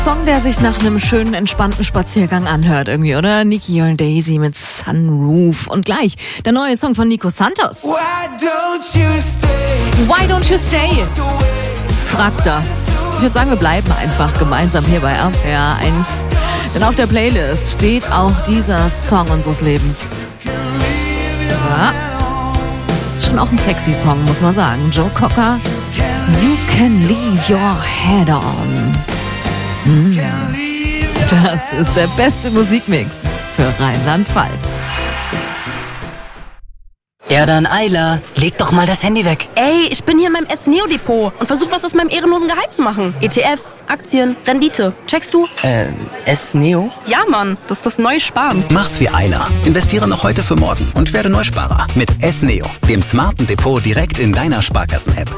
Song, der sich nach einem schönen, entspannten Spaziergang anhört irgendwie, oder? Nikki und Daisy mit Sunroof. Und gleich der neue Song von Nico Santos. Why don't you stay? Fragt er. Ich würde sagen, wir bleiben einfach gemeinsam hier bei RPR 1. Denn auf der Playlist steht auch dieser Song unseres Lebens. Ja. Ist schon auch ein sexy Song, muss man sagen. Joe Cocker, You Can Leave Your Head On. Das ist der beste Musikmix für Rheinland-Pfalz. Ja dann, Ayla, leg doch mal das Handy weg. Ey, ich bin hier in meinem S-Neo-Depot und versuche was aus meinem ehrenlosen Gehalt zu machen. ETFs, Aktien, Rendite. Checkst du? S-Neo? Ja, Mann, das ist das neue Sparen. Mach's wie Ayla. Investiere noch heute für morgen und werde Neusparer mit S-Neo, dem smarten Depot direkt in deiner Sparkassen-App.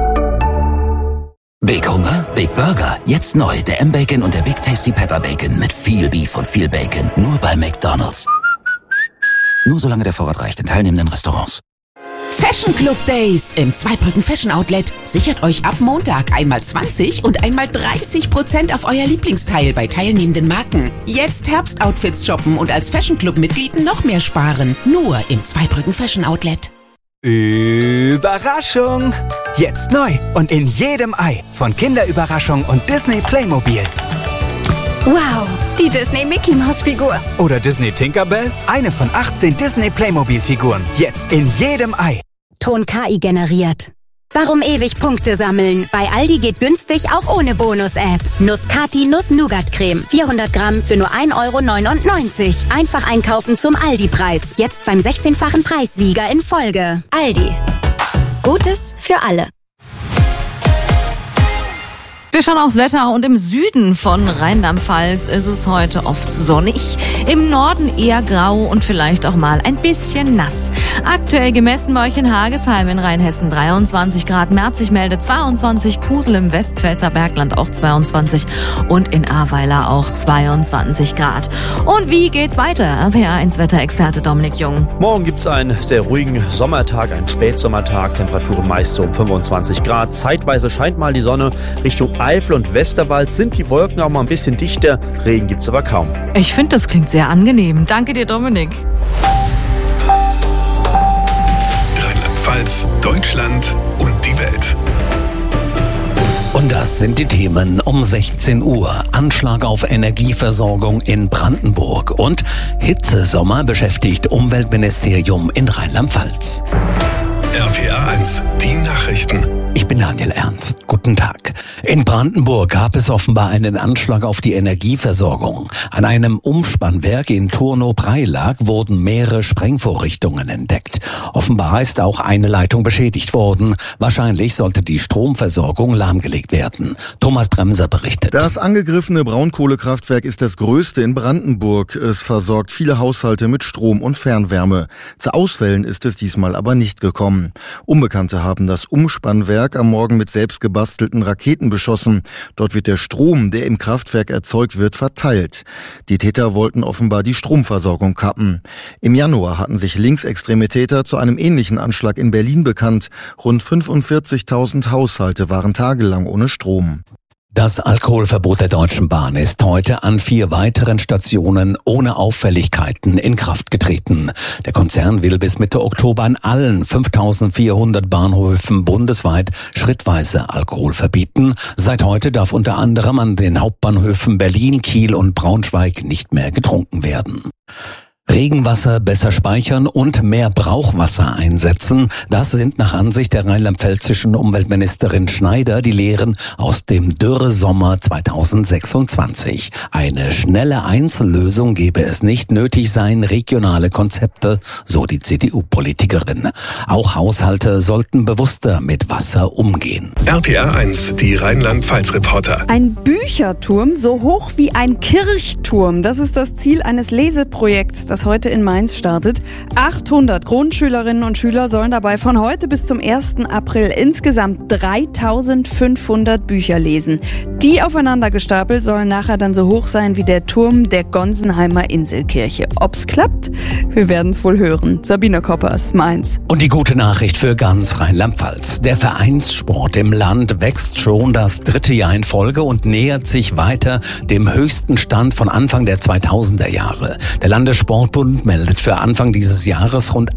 Big Hunger, Big Burger. Jetzt neu, der M-Bacon und der Big Tasty Pepper Bacon mit viel Beef und viel Bacon. Nur bei McDonald's. Nur solange der Vorrat reicht in teilnehmenden Restaurants. Fashion Club Days im Zweibrücken Fashion Outlet. Sichert euch ab Montag einmal 20 und einmal 30% auf euer Lieblingsteil bei teilnehmenden Marken. Jetzt Herbstoutfits shoppen und als Fashion Club Mitglied noch mehr sparen. Nur im Zweibrücken Fashion Outlet. Überraschung! Jetzt neu und in jedem Ei von Kinderüberraschung und Disney Playmobil. Wow, die Disney Mickey Maus Figur. Oder Disney Tinkerbell, eine von 18 Disney Playmobil Figuren. Jetzt in jedem Ei. Ton KI generiert. Warum ewig Punkte sammeln? Bei Aldi geht günstig auch ohne Bonus-App. Nuss-Kati Nuss-Nougat-Creme. 400 Gramm für nur 1,99 €. Einfach einkaufen zum Aldi-Preis. Jetzt beim 16-fachen Preissieger in Folge. Aldi. Gutes für alle. Wir schauen aufs Wetter und im Süden von Rheinland-Pfalz ist es heute oft sonnig. Im Norden eher grau und vielleicht auch mal ein bisschen nass. Aktuell gemessen bei euch in Hagesheim in Rheinhessen 23 Grad, Merzig meldet 22, Kusel im Westpfälzer Bergland auch 22 und in Ahrweiler auch 22 Grad. Und wie geht's weiter? RPR1-Wetterexperte Dominik Jung. Morgen gibt's einen sehr ruhigen Sommertag, einen Spätsommertag, Temperaturen meist so um 25 Grad. Zeitweise scheint mal die Sonne. Richtung Eifel und Westerwald sind die Wolken auch mal ein bisschen dichter, Regen gibt's aber kaum. Ich finde, das klingt sehr angenehm. Danke dir, Dominik. Rheinland-Pfalz, Deutschland und die Welt. Und das sind die Themen um 16 Uhr. Anschlag auf Energieversorgung in Brandenburg und Hitzesommer beschäftigt Umweltministerium in Rheinland-Pfalz. RPR 1, die Nachrichten. Ich bin Daniel Ernst. Guten Tag. In Brandenburg gab es offenbar einen Anschlag auf die Energieversorgung. An einem Umspannwerk in Turnow-Preilag wurden mehrere Sprengvorrichtungen entdeckt. Offenbar ist auch eine Leitung beschädigt worden. Wahrscheinlich sollte die Stromversorgung lahmgelegt werden. Thomas Bremser berichtet. Das angegriffene Braunkohlekraftwerk ist das größte in Brandenburg. Es versorgt viele Haushalte mit Strom und Fernwärme. Zu Ausfällen ist es diesmal aber nicht gekommen. Unbekannte haben das Umspannwerk am Morgen mit selbst gebastelten Raketen beschossen. Dort wird der Strom, der im Kraftwerk erzeugt wird, verteilt. Die Täter wollten offenbar die Stromversorgung kappen. Im Januar hatten sich linksextreme Täter zu einem ähnlichen Anschlag in Berlin bekannt. Rund 45.000 Haushalte waren tagelang ohne Strom. Das Alkoholverbot der Deutschen Bahn ist heute an 4 weiteren Stationen ohne Auffälligkeiten in Kraft getreten. Der Konzern will bis Mitte Oktober an allen 5.400 Bahnhöfen bundesweit schrittweise Alkohol verbieten. Seit heute darf unter anderem an den Hauptbahnhöfen Berlin, Kiel und Braunschweig nicht mehr getrunken werden. Regenwasser besser speichern und mehr Brauchwasser einsetzen. Das sind nach Ansicht der rheinland-pfälzischen Umweltministerin Schneider die Lehren aus dem Dürresommer 2026. Eine schnelle Einzellösung gebe es nicht, nötig seien regionale Konzepte, so die CDU-Politikerin. Auch Haushalte sollten bewusster mit Wasser umgehen. RPR 1, die Rheinland-Pfalz-Reporter. Ein Bücherturm so hoch wie ein Kirchturm. Das ist das Ziel eines Leseprojekts, das das heute in Mainz startet. 800 Grundschülerinnen und Schüler sollen dabei von heute bis zum 1. April insgesamt 3500 Bücher lesen. Die aufeinander gestapelt sollen nachher dann so hoch sein wie der Turm der Gonsenheimer Inselkirche. Ob's klappt? Wir werden's wohl hören. Sabine Koppers, Mainz. Und die gute Nachricht für ganz Rheinland-Pfalz. Der Vereinssport im Land wächst schon das 3. Jahr in Folge und nähert sich weiter dem höchsten Stand von Anfang der 2000er Jahre. Der Landessportbund meldet für Anfang dieses Jahres rund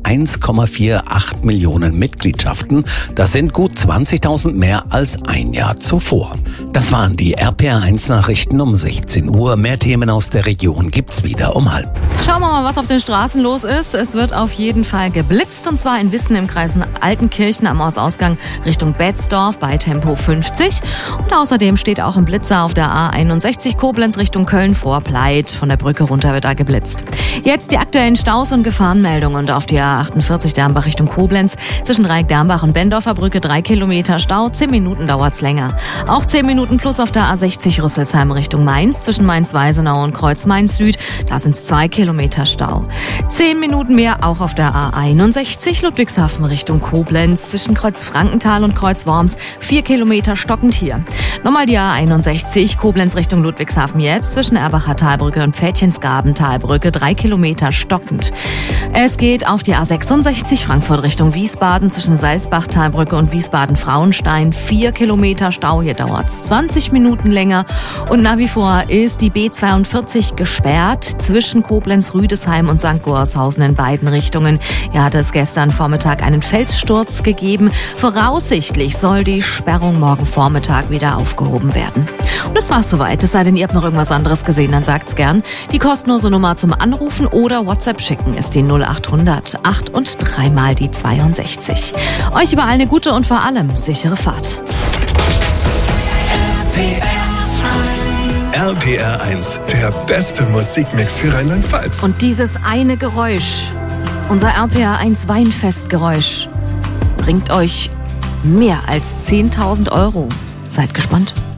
1,48 Millionen Mitgliedschaften. Das sind gut 20.000 mehr als ein Jahr zuvor. Das waren die RPR1-Nachrichten um 16 Uhr. Mehr Themen aus der Region gibt's wieder um 12:30. Schauen wir mal, was auf den Straßen los ist. Es wird auf jeden Fall geblitzt, und zwar in Wissen im Kreis Altenkirchen am Ortsausgang Richtung Betzdorf bei Tempo 50. Und außerdem steht auch ein Blitzer auf der A61 Koblenz Richtung Köln vor Pleit. Von der Brücke runter wird da geblitzt. Jetzt die aktuellen Staus und Gefahrenmeldungen. Und auf der A48 Dermbach Richtung Koblenz zwischen Dreieck-Dermbach und Bendorfer Brücke 3 Kilometer Stau. 10 Minuten dauert's länger. Auch 10 Minuten plus auf der A60 Rüsselsheim Richtung Mainz zwischen Mainz-Weisenau und Kreuz-Mainz-Süd. Da sind's 2 Kilometer Stau. 10 Minuten mehr auch auf der A61 Ludwigshafen Richtung Koblenz zwischen Kreuz-Frankenthal und Kreuz-Worms. 4 Kilometer stockend hier. Nochmal die A61 Koblenz Richtung Ludwigshafen jetzt zwischen Erbacher Talbrücke und Pfädchensgaben Talbrücke 3 Kilometer stockend. Es geht auf die A66 Frankfurt Richtung Wiesbaden zwischen Salzbach Talbrücke und Wiesbaden-Frauenstein. 4 Kilometer Stau, hier dauert's 20 Minuten länger. Und nach wie vor ist die B42 gesperrt zwischen Koblenz-Rüdesheim und St. Gorshausen in beiden Richtungen. Hier hatte es gestern Vormittag einen Felssturz gegeben. Voraussichtlich soll die Sperrung morgen Vormittag wieder aufgehoben werden. Und das war's soweit. Es sei denn, ihr habt noch irgendwas anderes gesehen, dann sagt's gern. Die kostenlose Nummer zum Anrufen oder WhatsApp schicken ist die 0800 8 und 3 mal die 62. Euch überall eine gute und vor allem sichere Fahrt. RPR1, der beste Musikmix für Rheinland-Pfalz. Und dieses eine Geräusch, unser RPR1 Weinfestgeräusch, bringt euch mehr als 10.000 Euro. Seid gespannt.